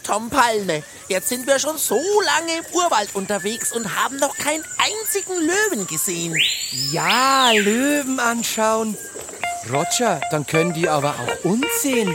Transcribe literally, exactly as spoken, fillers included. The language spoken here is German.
Tom Palme. Jetzt sind wir schon so lange im Urwald unterwegs und haben noch keinen einzigen Löwen gesehen. Ja, Löwen anschauen. Roger, dann können die aber auch uns sehen.